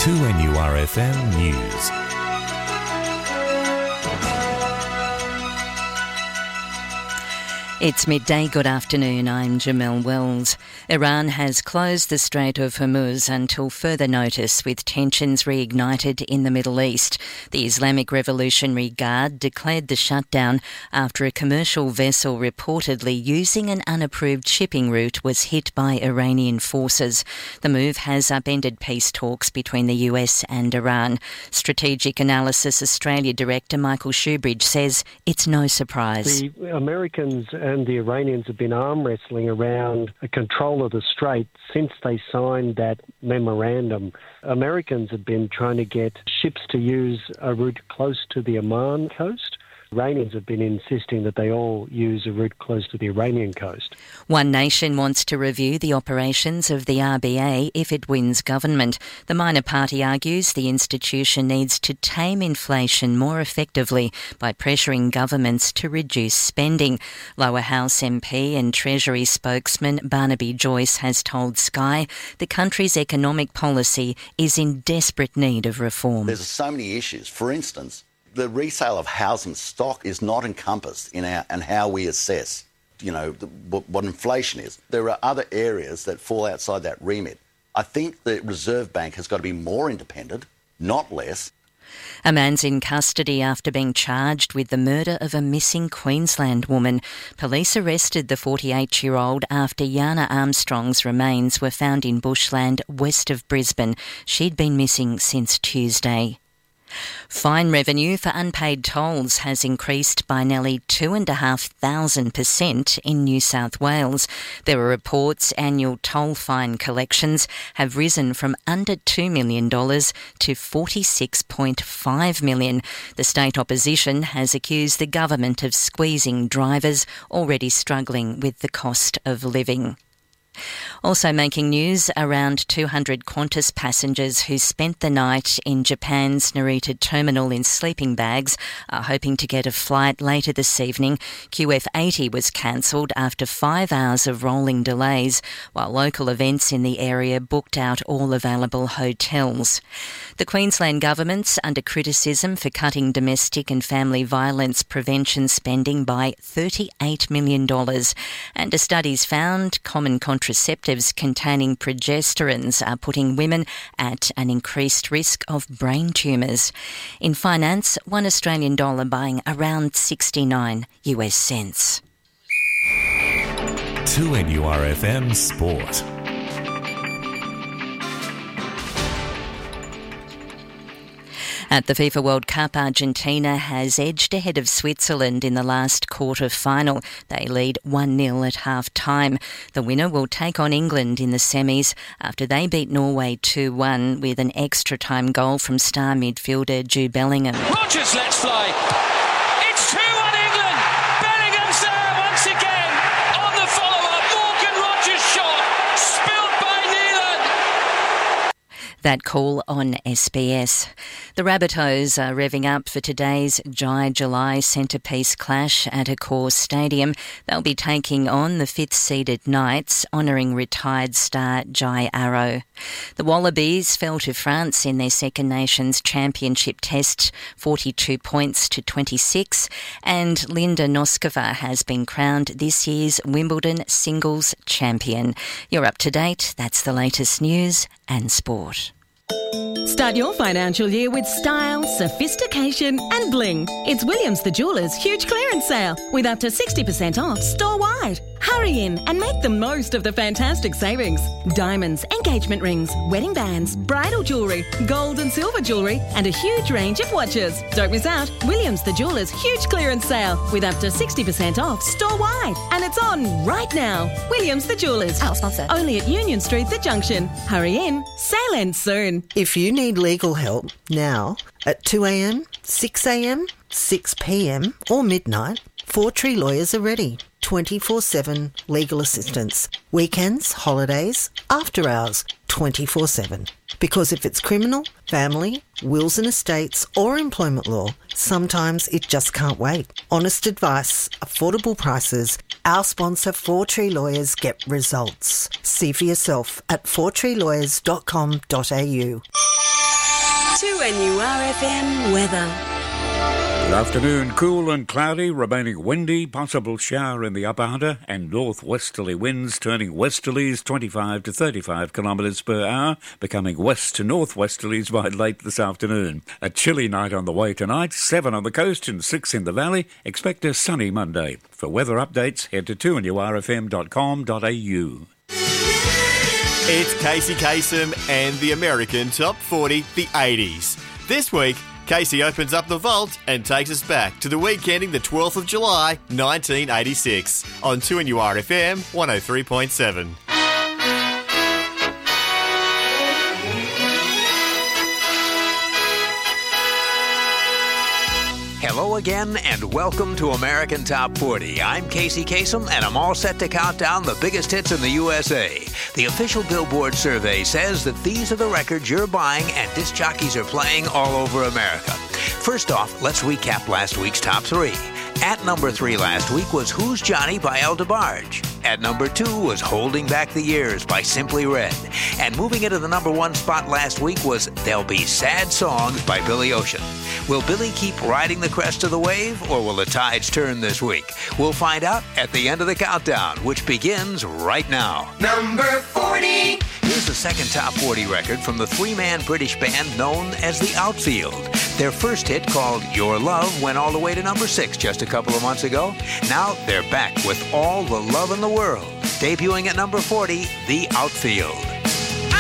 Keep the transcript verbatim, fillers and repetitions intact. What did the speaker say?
two N U R F M News. It's midday. Good afternoon. I'm Jamelle Wells. Iran has closed the Strait of Hormuz until further notice, with tensions reignited in the Middle East. The Islamic Revolutionary Guard declared the shutdown after a commercial vessel reportedly using an unapproved shipping route was hit by Iranian forces. The move has upended peace talks between the U S and Iran. Strategic Analysis Australia Director Michael Shoebridge says it's no surprise. The Americans and the Iranians have been arm wrestling around a control of the strait since they signed that memorandum. Americans have been trying to get ships to use a route close to the Oman coast. Iranians have been insisting that they all use a route close to the Iranian coast. One Nation wants to review the operations of the R B A if it wins government. The minor party argues the institution needs to tame inflation more effectively by pressuring governments to reduce spending. Lower House M P and Treasury spokesman Barnaby Joyce has told Sky the country's economic policy is in desperate need of reform. There's so many issues. For instance, the resale of housing stock is not encompassed in our and how we assess, you know, the, what, what inflation is. There are other areas that fall outside that remit. I think the Reserve Bank has got to be more independent, not less. A man's in custody after being charged with the murder of a missing Queensland woman. Police arrested the forty-eight-year-old after Yana Armstrong's remains were found in bushland west of Brisbane. She'd been missing since Tuesday. Fine revenue for unpaid tolls has increased by nearly two and a half thousand percent in New South Wales. There are reports annual toll fine collections have risen from under two million dollars to forty-six point five million dollars. The state opposition has accused the government of squeezing drivers already struggling with the cost of living. Also making news, around two hundred Qantas passengers who spent the night in Japan's Narita terminal in sleeping bags are hoping to get a flight later this evening. Q F eighty was cancelled after five hours of rolling delays, while local events in the area booked out all available hotels. The Queensland government's under criticism for cutting domestic and family violence prevention spending by thirty-eight million dollars. And a study's found common contraceptives containing progesterones are putting women at an increased risk of brain tumours. In finance, one Australian dollar buying around sixty-nine US cents. two N U R F M Sport. At the FIFA World Cup, Argentina has edged ahead of Switzerland in the last quarter-final. They lead one nil at half-time. The winner will take on England in the semis after they beat Norway two one with an extra-time goal from star midfielder Jude Bellingham. Rodgers lets fly. It's two one England. Bellingham's there once again on the follow-up. Morgan Rodgers shot spilled by Neelan. That call on S B S. The Rabbitohs are revving up for today's Jai July centrepiece clash at Accor Stadium. They'll be taking on the fifth-seeded Knights, honouring retired star Jai Arrow. The Wallabies fell to France in their Second Nations Championship test, forty-two points to twenty-six, and Linda Noskova has been crowned this year's Wimbledon singles champion. You're up to date. That's the latest news and sport. Start your financial year with style, sophistication and bling. It's Williams the Jeweller's huge clearance sale with up to sixty percent off store-wide. Hurry in and make the most of the fantastic savings. Diamonds, engagement rings, wedding bands, bridal jewellery, gold and silver jewellery and a huge range of watches. Don't miss out. Williams the Jeweller's huge clearance sale with up to sixty percent off store-wide. And it's on right now. Williams the Jeweller's. Our sponsor. Only at Union Street, The Junction. Hurry in. Sale ends soon. If you need legal help now at two a.m, six a.m, six p.m or midnight, Four Tree Lawyers are ready. twenty-four seven legal assistance. Weekends, holidays, after hours, twenty-four seven. Because if it's criminal, family, wills and estates or employment law, sometimes it just can't wait. Honest advice, affordable prices. Our sponsor Four Tree Lawyers get results. See for yourself at four tree lawyers dot com dot a u. two N U R F M weather. Good afternoon. Cool and cloudy, remaining windy, possible shower in the upper Hunter, and northwesterly winds turning westerlies twenty-five to thirty-five kilometres per hour, becoming west to northwesterlies by late this afternoon. A chilly night on the way tonight, seven on the coast and six in the valley. Expect a sunny Monday. For weather updates, head to two N U R F M dot com dot a u. It's Casey Kasem and the American Top forty, the eighties. This week, Casey opens up the vault and takes us back to the week ending the twelfth of July, nineteen eighty-six, on two N U R F M one oh three point seven. Hello again and welcome to American Top forty. I'm Casey Kasem and I'm all set to count down the biggest hits in the U S A. The official Billboard survey says that these are the records you're buying and disc jockeys are playing all over America. First off, let's recap last week's top three. At number three last week was Who's Johnny by El DeBarge. At number two was Holding Back the Years by Simply Red. And moving into the number one spot last week was There'll Be Sad Songs by Billy Ocean. Will Billy keep riding the crest of the wave, or will the tides turn this week? We'll find out at the end of the countdown, which begins right now. Number forty. Here's the second top forty record from the three-man British band known as The Outfield. Their first hit, called Your Love, went all the way to number six just a couple of months ago. Now they're back with All the Love in the World. Debuting at number forty, The Outfield.